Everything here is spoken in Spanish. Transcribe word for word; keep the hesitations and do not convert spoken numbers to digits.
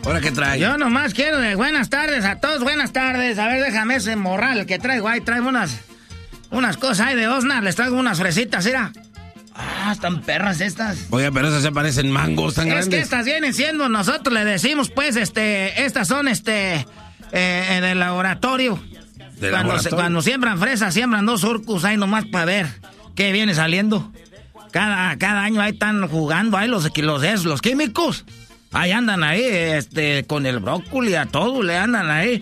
¿Ahora qué trae? Yo nomás quiero de buenas tardes a todos, buenas tardes. A ver, déjame ese morral que traigo ahí. Traigo unas, unas cosas ahí de Osnar. Les traigo unas fresitas, mira. Ah, están perras estas. Oye, pero esas se parecen mangos tan es grandes. Es que estas vienen siendo, nosotros le decimos, pues, este, estas son, este, eh, en el laboratorio. ¿De cuando, laboratorio? Se, cuando siembran fresas, siembran dos surcos ahí nomás para ver qué viene saliendo. Cada, cada año ahí están jugando, ahí los, los, los químicos. Ahí andan ahí, este, con el brócoli a todo, le andan ahí